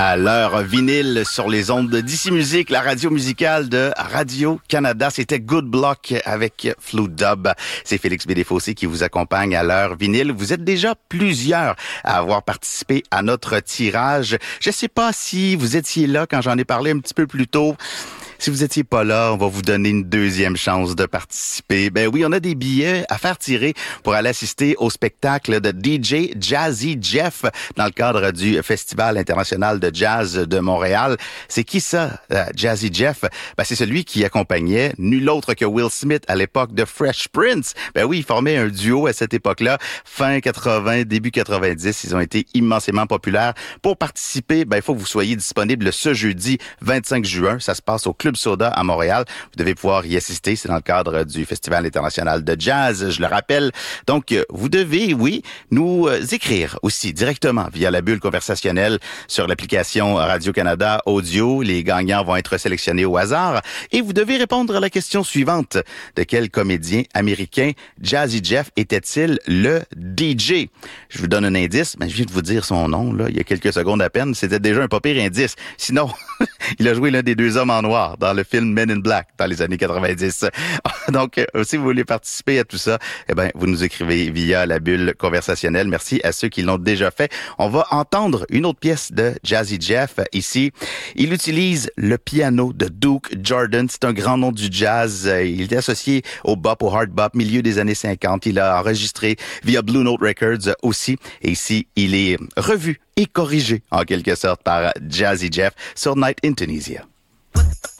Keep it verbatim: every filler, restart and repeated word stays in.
À l'heure vinyle sur les ondes de D C Music, la radio musicale de Radio-Canada. C'était Good Block avec Flute Dub. C'est Félix Bédéfossé qui vous accompagne à l'heure vinyle. Vous êtes déjà plusieurs à avoir participé à notre tirage. Je sais pas si vous étiez là quand j'en ai parlé un petit peu plus tôt. Si vous étiez pas là, on va vous donner une deuxième chance de participer. Ben oui, on a des billets à faire tirer pour aller assister au spectacle de D J Jazzy Jeff dans le cadre du Festival international de jazz de Montréal. C'est qui ça, euh, Jazzy Jeff? Ben c'est celui qui accompagnait nul autre que Will Smith à l'époque de Fresh Prince. Ben oui, ils formaient un duo à cette époque-là, fin quatre-vingts, début quatre-vingt-dix. Ils ont été immensément populaires. Pour participer, ben il faut que vous soyez disponible ce jeudi vingt-cinq juin. Ça se passe au Club Soda à Montréal. Vous devez pouvoir y assister. C'est dans le cadre du Festival international de jazz, je le rappelle. Donc, vous devez, oui, nous écrire aussi directement via la bulle conversationnelle sur l'application Radio-Canada Audio. Les gagnants vont être sélectionnés au hasard. Et vous devez répondre à la question suivante. De quel comédien américain Jazzy Jeff était-il le D J? Je vous donne un indice. Mais je viens de vous dire son nom, là, il y a quelques secondes à peine. C'était déjà un pas pire indice. Sinon, il a joué l'un des deux hommes en noir dans le film Men in Black dans les années quatre-vingt-dix. Donc, euh, si vous voulez participer à tout ça, eh ben, vous nous écrivez via la bulle conversationnelle. Merci à ceux qui l'ont déjà fait. On va entendre une autre pièce de Jazzy Jeff ici. Il utilise le piano de Duke Jordan. C'est un grand nom du jazz. Il est associé au bop, au hard bop, milieu des années cinquante. Il a enregistré via Blue Note Records aussi. Et ici, il est revu et corrigé en quelque sorte par Jazzy Jeff sur Night in Tunisia.